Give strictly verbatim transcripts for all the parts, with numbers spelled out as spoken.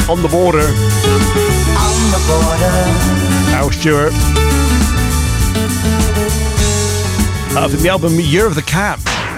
On the Border. On the border. Al Stewart. Uh, from the album Year of the Cat.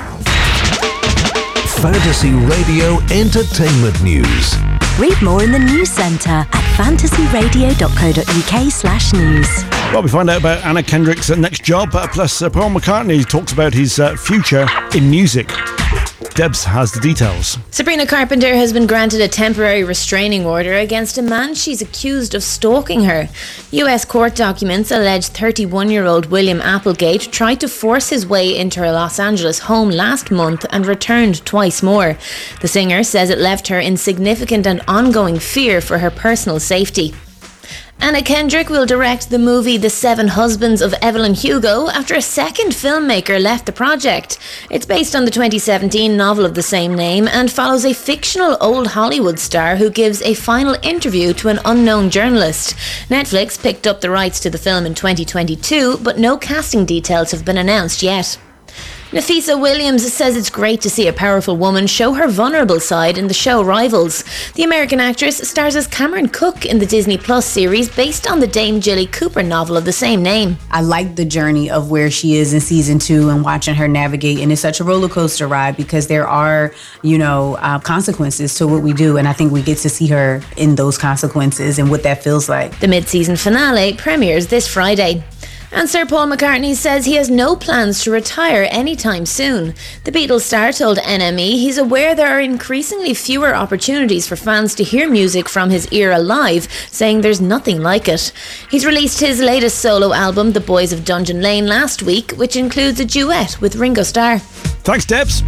Fantasy Radio Entertainment News. Read more in the news centre at fantasyradio.co.uk slash news. Well, we find out about Anna Kendrick's next job, uh, plus uh, Paul McCartney talks about his uh, future in music. Debs has the details. Sabrina Carpenter has been granted a temporary restraining order against a man she's accused of stalking her. U S court documents allege thirty-one-year-old William Applegate tried to force his way into her Los Angeles home last month and returned twice more. The singer says it left her in significant and ongoing fear for her personal safety. Anna Kendrick will direct the movie The Seven Husbands of Evelyn Hugo after a second filmmaker left the project. It's based on the twenty seventeen novel of the same name and follows a fictional old Hollywood star who gives a final interview to an unknown journalist. Netflix picked up the rights to the film in twenty twenty-two, but no casting details have been announced yet. Nafisa Williams says it's great to see a powerful woman show her vulnerable side in the show Rivals. The American actress stars as Cameron Cook in the Disney Plus series based on the Dame Jilly Cooper novel of the same name. I like the journey of where she is in season two and watching her navigate, and it's such a roller coaster ride because there are, you know, uh, consequences to what we do, and I think we get to see her in those consequences and what that feels like. The mid-season finale premieres this Friday. And Sir Paul McCartney says he has no plans to retire anytime soon. The Beatles star told N M E he's aware there are increasingly fewer opportunities for fans to hear music from his era live, saying there's nothing like it. He's released his latest solo album, The Boys of Dungeon Lane, last week, which includes a duet with Ringo Starr. Thanks, Debs.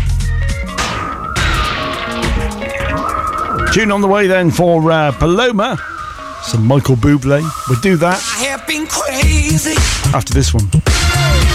Tune on the way then for uh, Paloma. Some Michael Bublé. We'll do that I have been crazy after this one.